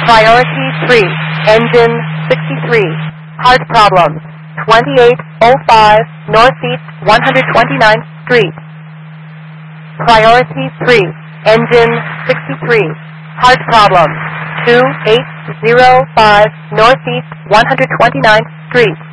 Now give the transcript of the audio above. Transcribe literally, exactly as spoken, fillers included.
Priority three, engine sixty-three. Heart problems. twenty-eight oh five Northeast one hundred twenty-ninth Street. Priority three, engine sixty-three. Heart problems. two eight oh five Northeast one hundred twenty-ninth Street.